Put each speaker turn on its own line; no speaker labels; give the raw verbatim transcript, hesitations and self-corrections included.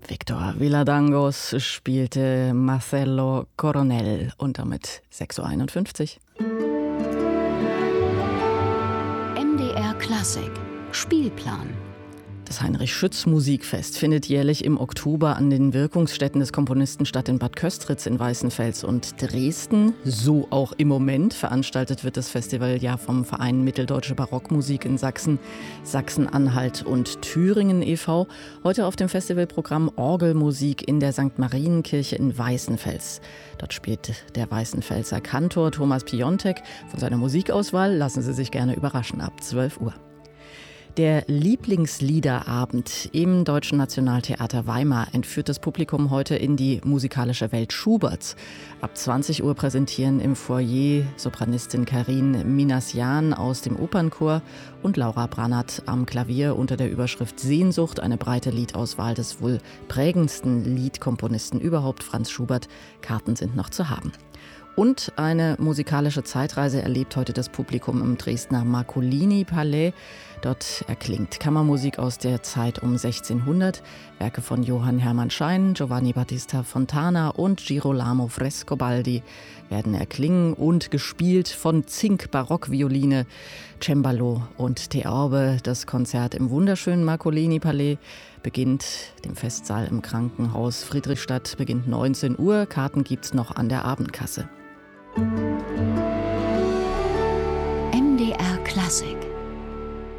Victor Villadangos spielte Marcelo Coronel und damit sechs Uhr einundfünfzig.
M D R Klassik Spielplan.
Das Heinrich-Schütz-Musikfest findet jährlich im Oktober an den Wirkungsstätten des Komponisten statt in Bad Köstritz in Weißenfels und Dresden. So auch im Moment. Veranstaltet wird das Festival ja vom Verein Mitteldeutsche Barockmusik in Sachsen, Sachsen-Anhalt und Thüringen e V Heute auf dem Festivalprogramm Orgelmusik in der Sankt Marienkirche in Weißenfels. Dort spielt der Weißenfelser Kantor Thomas Piontek. Von seiner Musikauswahl lassen Sie sich gerne überraschen ab zwölf Uhr. Der Lieblingsliederabend im Deutschen Nationaltheater Weimar entführt das Publikum heute in die musikalische Welt Schuberts. Ab zwanzig Uhr präsentieren im Foyer Sopranistin Karin Minasjan aus dem Opernchor und Laura Brannert am Klavier unter der Überschrift Sehnsucht eine breite Liedauswahl des wohl prägendsten Liedkomponisten überhaupt, Franz Schubert. Karten sind noch zu haben. Und eine musikalische Zeitreise erlebt heute das Publikum im Dresdner Marcolini-Palais. Dort erklingt Kammermusik aus der Zeit um sechzehnhundert. Werke von Johann Hermann Schein, Giovanni Battista Fontana und Girolamo Frescobaldi werden erklingen und gespielt von Zink-Barockvioline, Cembalo und Theorbe. Das Konzert im wunderschönen Marcolini-Palais beginnt, dem Festsaal im Krankenhaus Friedrichstadt, beginnt neunzehn Uhr. Karten gibt's noch an der Abendkasse.
M D R Klassik